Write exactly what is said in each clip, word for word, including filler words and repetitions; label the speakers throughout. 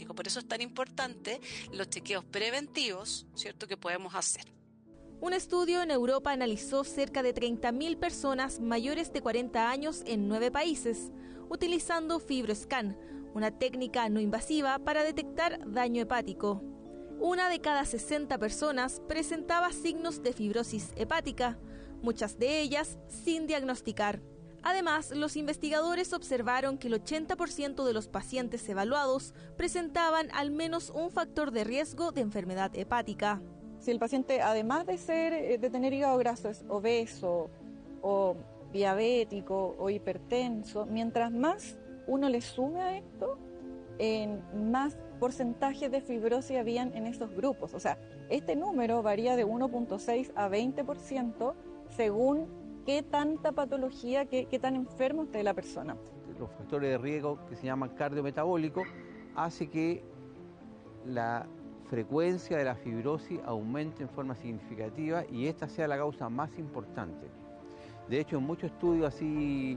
Speaker 1: diagnóstico. Por eso es tan importante los chequeos preventivos, ¿cierto?, que podemos hacer.
Speaker 2: Un estudio en Europa analizó cerca de treinta mil personas mayores de cuarenta años en nueve países, utilizando FibroScan, una técnica no invasiva para detectar daño hepático. Una de cada sesenta personas presentaba signos de fibrosis hepática, muchas de ellas sin diagnosticar. Además, los investigadores observaron que el ochenta por ciento de los pacientes evaluados presentaban al menos un factor de riesgo de enfermedad hepática.
Speaker 3: Si el paciente, además de ser de tener hígado graso, es obeso o diabético o hipertenso, mientras más uno le sume a esto, en más porcentajes de fibrosis habían en esos grupos. O sea, este número varía de uno punto seis a veinte por ciento según qué tanta patología, qué, qué tan enfermo esté la persona.
Speaker 4: Los factores de riesgo que se llaman cardiometabólicos hace que la frecuencia de la fibrosis aumente en forma significativa y esta sea la causa más importante. De hecho, en muchos estudios así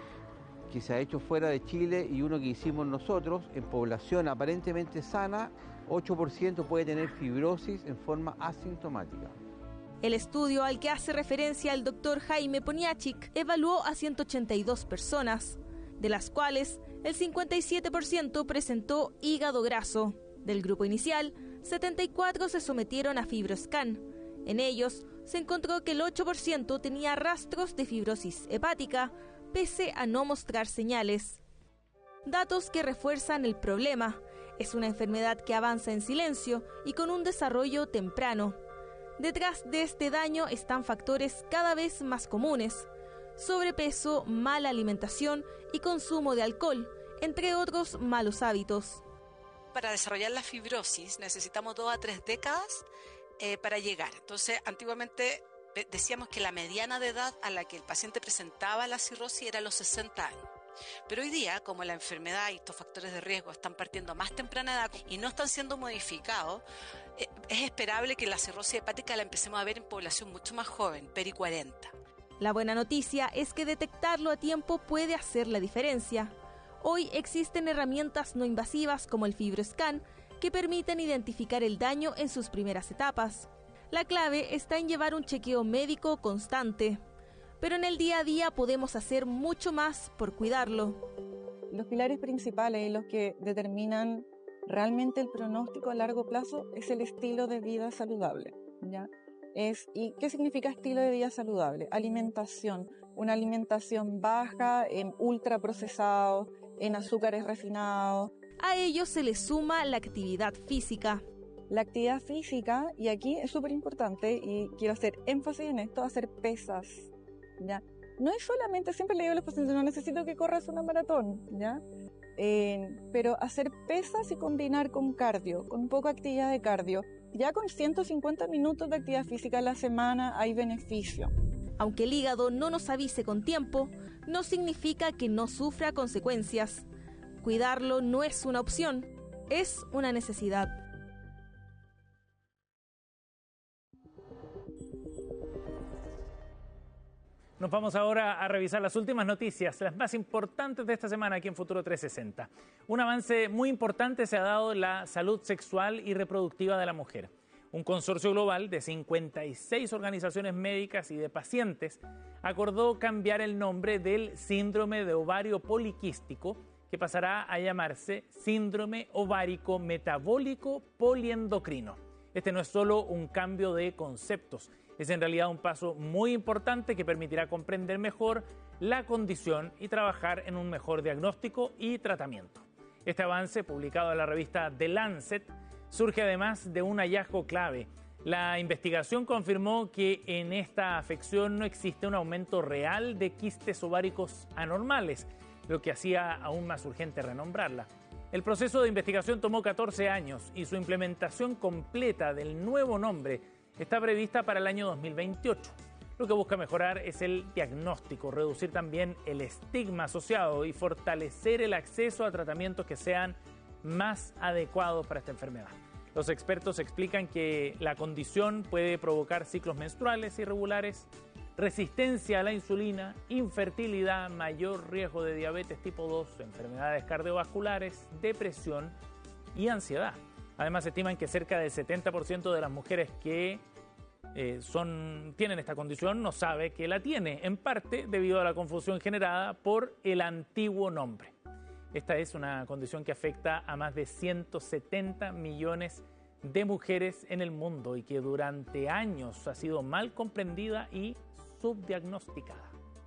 Speaker 4: que se ha hecho fuera de Chile y uno que hicimos nosotros, en población aparentemente sana, ocho por ciento puede tener fibrosis en forma asintomática.
Speaker 2: El estudio al que hace referencia el doctor Jaime Poniatchik evaluó a ciento ochenta y dos personas, de las cuales el cincuenta y siete por ciento presentó hígado graso. Del grupo inicial, setenta y cuatro se sometieron a FibroScan. En ellos se encontró que el ocho por ciento tenía rastros de fibrosis hepática, pese a no mostrar señales. Datos que refuerzan el problema. Es una enfermedad que avanza en silencio y con un desarrollo temprano. Detrás de este daño están factores cada vez más comunes: sobrepeso, mala alimentación y consumo de alcohol, entre otros malos hábitos.
Speaker 1: Para desarrollar la fibrosis necesitamos dos a tres décadas eh, para llegar. Entonces, antiguamente decíamos que la mediana de edad a la que el paciente presentaba la cirrosis era los sesenta años. Pero hoy día, como la enfermedad y estos factores de riesgo están partiendo a más temprana edad y no están siendo modificados, eh, es esperable que la cirrosis hepática la empecemos a ver en población mucho más joven, peri cuarenta.
Speaker 2: La buena noticia es que detectarlo a tiempo puede hacer la diferencia. Hoy existen herramientas no invasivas como el FibroScan que permiten identificar el daño en sus primeras etapas. La clave está en llevar un chequeo médico constante, pero en el día a día podemos hacer mucho más por cuidarlo.
Speaker 3: Los pilares principales y los que determinan realmente el pronóstico a largo plazo es el estilo de vida saludable, ¿ya? Es, ¿y qué significa estilo de vida saludable? Alimentación, una alimentación baja en ultraprocesados, en azúcares refinados.
Speaker 2: A ello se le suma la actividad física.
Speaker 3: La actividad física, y aquí es súper importante, y quiero hacer énfasis en esto, hacer pesas, ¿ya? No es solamente, siempre le digo a los pacientes, no necesito que corras una maratón, ¿ya? Eh, pero hacer pesas y combinar con cardio, con poca actividad de cardio. Ya con ciento cincuenta minutos de actividad física a la semana hay beneficio.
Speaker 2: Aunque el hígado no nos avise con tiempo, no significa que no sufra consecuencias. Cuidarlo no es una opción, es una necesidad.
Speaker 5: Nos vamos ahora a revisar las últimas noticias, las más importantes de esta semana aquí en Futuro trescientos sesenta. Un avance muy importante se ha dado en la salud sexual y reproductiva de la mujer. Un consorcio global de cincuenta y seis organizaciones médicas y de pacientes acordó cambiar el nombre del síndrome de ovario poliquístico, que pasará a llamarse síndrome ovárico metabólico poliendocrino. Este no es solo un cambio de conceptos, es en realidad un paso muy importante que permitirá comprender mejor la condición y trabajar en un mejor diagnóstico y tratamiento. Este avance, publicado en la revista The Lancet, surge además de un hallazgo clave. La investigación confirmó que en esta afección no existe un aumento real de quistes ováricos anormales, lo que hacía aún más urgente renombrarla. El proceso de investigación tomó catorce años y su implementación completa del nuevo nombre está prevista para el año dos mil veintiocho. Lo que busca mejorar es el diagnóstico, reducir también el estigma asociado y fortalecer el acceso a tratamientos que sean más adecuados para esta enfermedad. Los expertos explican que la condición puede provocar ciclos menstruales irregulares, resistencia a la insulina, infertilidad, mayor riesgo de diabetes tipo dos, enfermedades cardiovasculares, depresión y ansiedad. Además, estiman que cerca del setenta por ciento de las mujeres que eh, son, tienen esta condición no sabe que la tiene, en parte debido a la confusión generada por el antiguo nombre. Esta es una condición que afecta a más de ciento setenta millones de mujeres en el mundo y que durante años ha sido mal comprendida y subdiagnosticada.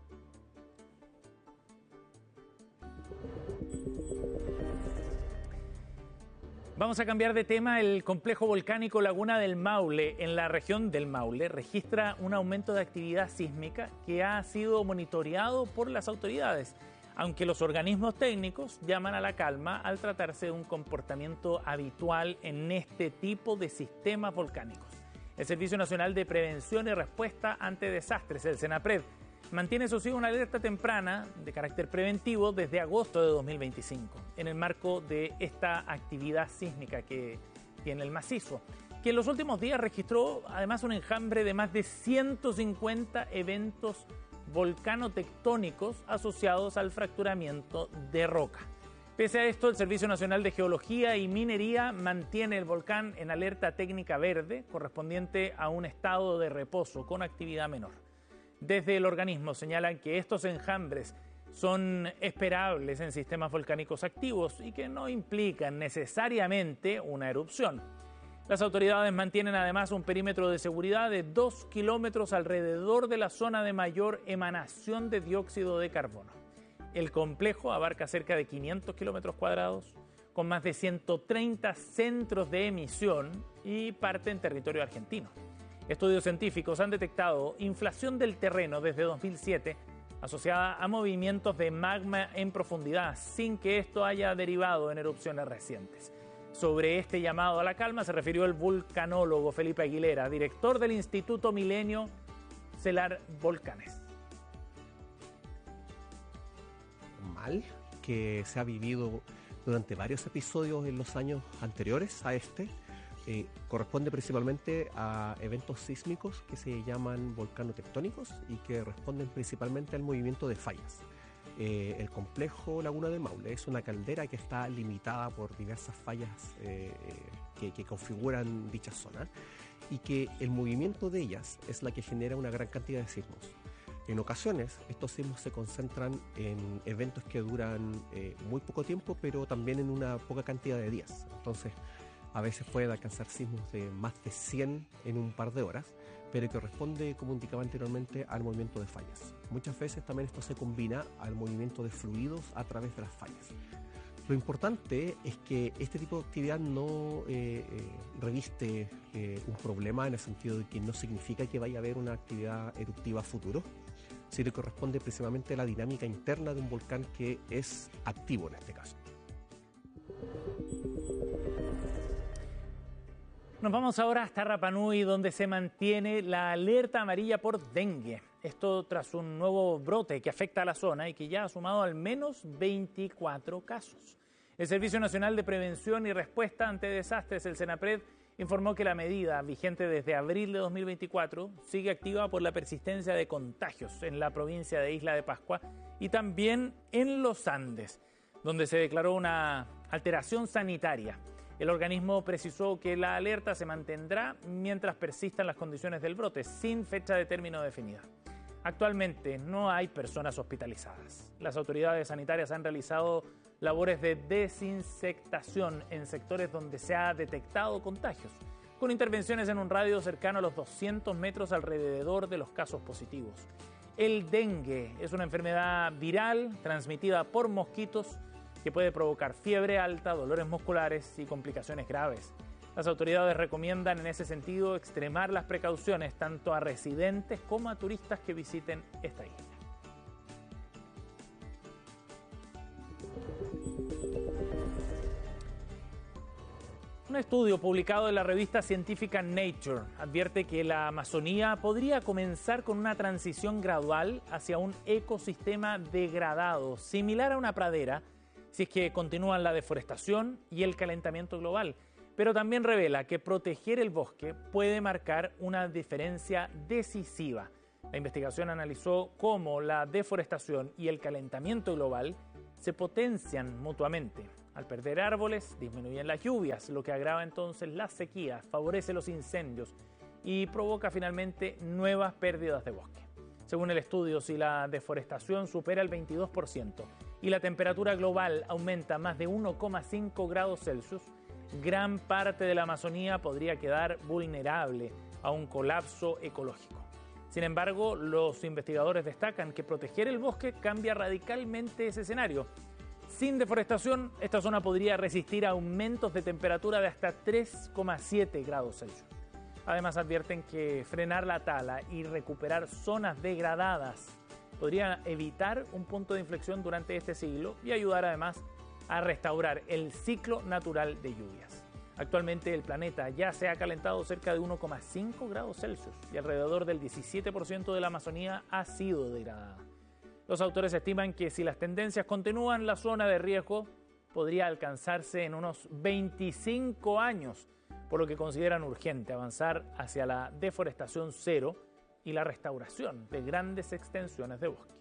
Speaker 5: Vamos a cambiar de tema. El complejo volcánico Laguna del Maule, en la región del Maule, registra un aumento de actividad sísmica que ha sido monitoreado por las autoridades, aunque los organismos técnicos llaman a la calma al tratarse de un comportamiento habitual en este tipo de sistemas volcánicos. El Servicio Nacional de Prevención y Respuesta ante Desastres, el SENAPRED, mantiene eso sí una alerta temprana de carácter preventivo desde agosto de dos mil veinticinco, en el marco de esta actividad sísmica que tiene el macizo, que en los últimos días registró además un enjambre de más de ciento cincuenta eventos volcanotectónicos asociados al fracturamiento de roca. Pese a esto, el Servicio Nacional de Geología y Minería mantiene el volcán en alerta técnica verde, correspondiente a un estado de reposo con actividad menor. Desde el organismo señalan que estos enjambres son esperables en sistemas volcánicos activos y que no implican necesariamente una erupción. Las autoridades mantienen además un perímetro de seguridad de dos kilómetros alrededor de la zona de mayor emanación de dióxido de carbono. El complejo abarca cerca de quinientos kilómetros cuadrados, con más de ciento treinta centros de emisión y parte en territorio argentino. Estudios científicos han detectado inflación del terreno desde dos mil siete asociada a movimientos de magma en profundidad, sin que esto haya derivado en erupciones recientes. Sobre este llamado a la calma se refirió el vulcanólogo Felipe Aguilera, director del Instituto Milenio Celar Volcanes.
Speaker 6: Mal que se ha vivido durante varios episodios en los años anteriores a este. Eh, corresponde principalmente a eventos sísmicos que se llaman volcanotectónicos y que responden principalmente al movimiento de fallas. Eh, el complejo Laguna del Maule es una caldera que está limitada por diversas fallas eh, que, que configuran dicha zona y que el movimiento de ellas es la que genera una gran cantidad de sismos. En ocasiones estos sismos se concentran en eventos que duran eh, muy poco tiempo, pero también en una poca cantidad de días. Entonces, a veces pueden alcanzar sismos de más de cien en un par de horas, pero que responde, como indicaba anteriormente, al movimiento de fallas. Muchas veces también esto se combina al movimiento de fluidos a través de las fallas. Lo importante es que este tipo de actividad no eh, eh, reviste eh, un problema en el sentido de que no significa que vaya a haber una actividad eruptiva a futuro, sino que corresponde precisamente a la dinámica interna de un volcán que es activo en este caso.
Speaker 5: Nos vamos ahora hasta Rapa Nui, donde se mantiene la alerta amarilla por dengue. Esto tras un nuevo brote que afecta a la zona y que ya ha sumado al menos veinticuatro casos. El Servicio Nacional de Prevención y Respuesta ante Desastres, el SENAPRED, informó que la medida, vigente desde abril de dos mil veinticuatro, sigue activa por la persistencia de contagios en la provincia de Isla de Pascua y también en los Andes, donde se declaró una alteración sanitaria. El organismo precisó que la alerta se mantendrá mientras persistan las condiciones del brote, sin fecha de término definida. Actualmente no hay personas hospitalizadas. Las autoridades sanitarias han realizado labores de desinsectación en sectores donde se ha detectado contagios, con intervenciones en un radio cercano a los doscientos metros alrededor de los casos positivos. El dengue es una enfermedad viral transmitida por mosquitos que puede provocar fiebre alta, dolores musculares y complicaciones graves. Las autoridades recomiendan en ese sentido extremar las precauciones tanto a residentes como a turistas que visiten esta isla. Un estudio publicado en la revista científica Nature advierte que la Amazonía podría comenzar con una transición gradual hacia un ecosistema degradado, similar a una pradera, si es que continúan la deforestación y el calentamiento global. Pero también revela que proteger el bosque puede marcar una diferencia decisiva. La investigación analizó cómo la deforestación y el calentamiento global se potencian mutuamente, Al perder árboles, disminuyen las lluvias, lo que agrava entonces las sequías, favorece los incendios y provoca finalmente nuevas pérdidas de bosque. Según el estudio, si la deforestación supera el veintidós por ciento y la temperatura global aumenta más de uno coma cinco grados Celsius, gran parte de la Amazonía podría quedar vulnerable a un colapso ecológico. Sin embargo, los investigadores destacan que proteger el bosque cambia radicalmente ese escenario. Sin deforestación, esta zona podría resistir a aumentos de temperatura de hasta tres coma siete grados Celsius. Además, advierten que frenar la tala y recuperar zonas degradadas podría evitar un punto de inflexión durante este siglo y ayudar además a restaurar el ciclo natural de lluvias. Actualmente el planeta ya se ha calentado cerca de uno coma cinco grados Celsius y alrededor del diecisiete por ciento de la Amazonía ha sido degradada. Los autores estiman que si las tendencias continúan, la zona de riesgo podría alcanzarse en unos veinticinco años, por lo que consideran urgente avanzar hacia la deforestación cero y la restauración de grandes extensiones de bosque.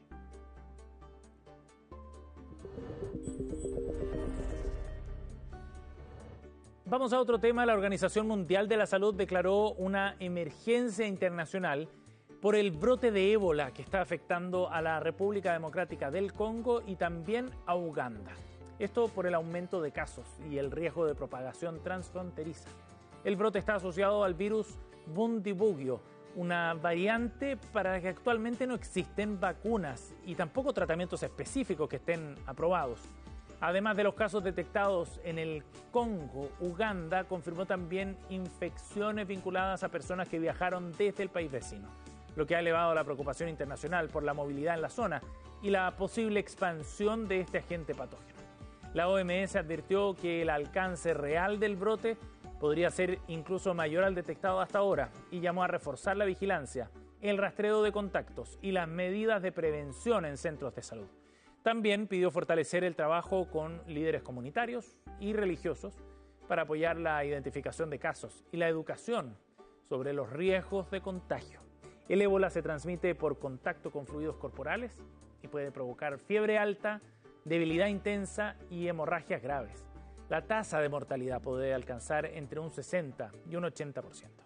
Speaker 5: Vamos a otro tema. La Organización Mundial de la Salud declaró una emergencia internacional por el brote de ébola que está afectando a la República Democrática del Congo y también a Uganda. Esto por el aumento de casos y el riesgo de propagación transfronteriza. El brote está asociado al virus Bundibugyo, una variante para la que actualmente no existen vacunas y tampoco tratamientos específicos que estén aprobados. Además de los casos detectados en el Congo, Uganda confirmó también infecciones vinculadas a personas que viajaron desde el país vecino, lo que ha elevado la preocupación internacional por la movilidad en la zona y la posible expansión de este agente patógeno. La O M S advirtió que el alcance real del brote podría ser incluso mayor al detectado hasta ahora y llamó a reforzar la vigilancia, el rastreo de contactos y las medidas de prevención en centros de salud. También pidió fortalecer el trabajo con líderes comunitarios y religiosos para apoyar la identificación de casos y la educación sobre los riesgos de contagio. El ébola se transmite por contacto con fluidos corporales y puede provocar fiebre alta, debilidad intensa y hemorragias graves. La tasa de mortalidad puede alcanzar entre un sesenta y un ochenta por ciento.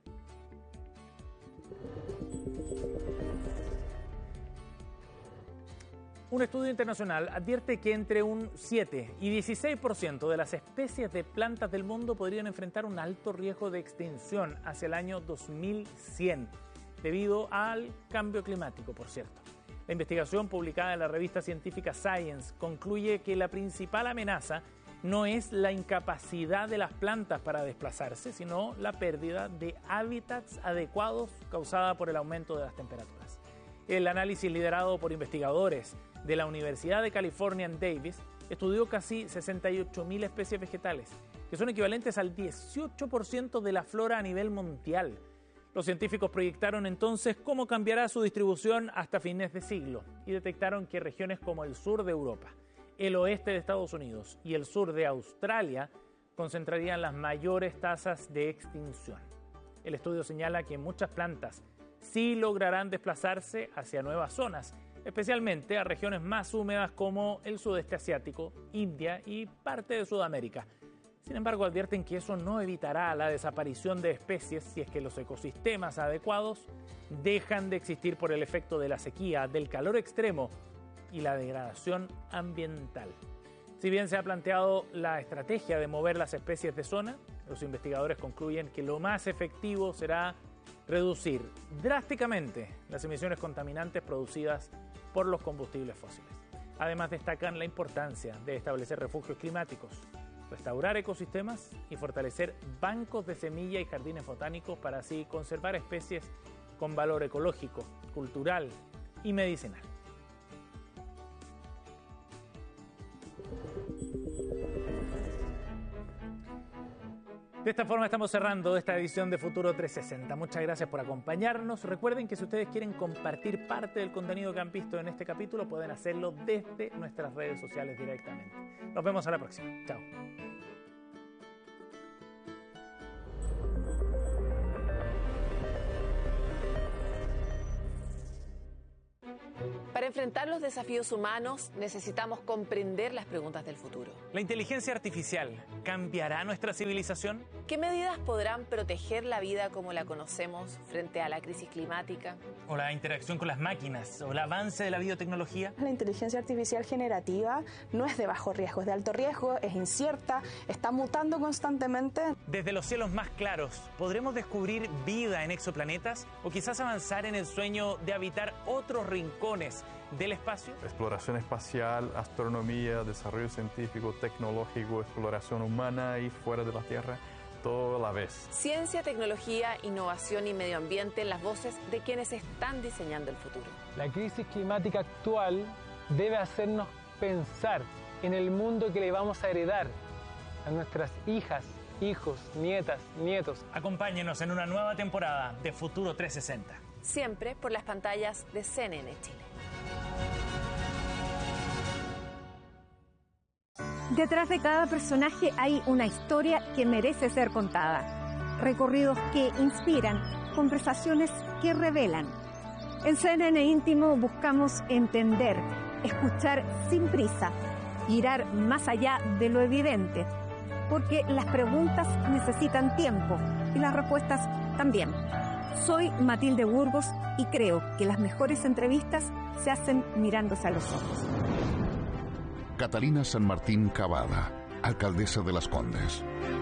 Speaker 5: Un estudio internacional advierte que entre un siete y dieciséis por ciento de las especies de plantas del mundo podrían enfrentar un alto riesgo de extinción hacia el año dos mil cien, debido al cambio climático, por cierto. La investigación publicada en la revista científica Science concluye que la principal amenaza no es la incapacidad de las plantas para desplazarse, sino la pérdida de hábitats adecuados causada por el aumento de las temperaturas. El análisis liderado por investigadores de la Universidad de California en Davis estudió casi sesenta y ocho mil especies vegetales, que son equivalentes al dieciocho por ciento de la flora a nivel mundial. Los científicos proyectaron entonces cómo cambiará su distribución hasta fines de siglo y detectaron que regiones como el sur de Europa, el oeste de Estados Unidos y el sur de Australia concentrarían las mayores tasas de extinción. El estudio señala que muchas plantas sí lograrán desplazarse hacia nuevas zonas, especialmente a regiones más húmedas como el sudeste asiático, India y parte de Sudamérica. Sin embargo, advierten que eso no evitará la desaparición de especies si es que los ecosistemas adecuados dejan de existir por el efecto de la sequía, del calor extremo y la degradación ambiental. Si bien se ha planteado la estrategia de mover las especies de zona, los investigadores concluyen que lo más efectivo será reducir drásticamente las emisiones contaminantes producidas por los combustibles fósiles. Además, destacan la importancia de establecer refugios climáticos, restaurar ecosistemas y fortalecer bancos de semilla y jardines botánicos para así conservar especies con valor ecológico, cultural y medicinal. De esta forma estamos cerrando esta edición de Futuro trescientos sesenta. Muchas gracias por acompañarnos. Recuerden que si ustedes quieren compartir parte del contenido que han visto en este capítulo, pueden hacerlo desde nuestras redes sociales directamente. Nos vemos a la próxima. Chao.
Speaker 1: Para
Speaker 7: Para enfrentar los desafíos humanos necesitamos comprender las preguntas del futuro.
Speaker 5: ¿La inteligencia artificial cambiará nuestra civilización?
Speaker 7: ¿Qué medidas podrán proteger la vida como la conocemos frente a la crisis climática?
Speaker 5: ¿O la interacción con las máquinas? ¿O el avance de la biotecnología?
Speaker 8: La inteligencia artificial generativa no es de bajo riesgo, es de alto riesgo, es incierta, está mutando constantemente.
Speaker 5: Desde los cielos más claros, ¿podremos descubrir vida en exoplanetas? ¿O quizás avanzar en el sueño de habitar otros rincones del espacio?
Speaker 9: Exploración espacial, astronomía, desarrollo científico, tecnológico, exploración humana y fuera de la Tierra, todo a la vez.
Speaker 7: Ciencia, tecnología, innovación y medio ambiente en las voces de quienes están diseñando el futuro.
Speaker 10: La crisis climática actual debe hacernos pensar en el mundo que le vamos a heredar a nuestras hijas, hijos, nietas, nietos.
Speaker 5: Acompáñenos en una nueva temporada de Futuro trescientos sesenta.
Speaker 7: Siempre por las pantallas de C N N Chile.
Speaker 11: Detrás de cada personaje hay una historia que merece ser contada. Recorridos que inspiran, conversaciones que revelan. En C N N Íntimo buscamos entender, escuchar sin prisa, mirar más allá de lo evidente, porque las preguntas necesitan tiempo y las respuestas también. Soy Matilde Burgos y creo que las mejores entrevistas se hacen mirándose a los ojos.
Speaker 12: Catalina San Martín Cavada, alcaldesa de Las Condes.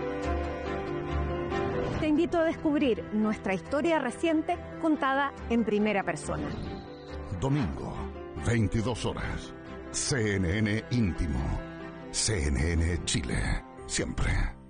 Speaker 11: Te invito a descubrir nuestra historia reciente contada en primera persona.
Speaker 12: Domingo, veintidós horas. C N N Íntimo. C N N Chile. Siempre.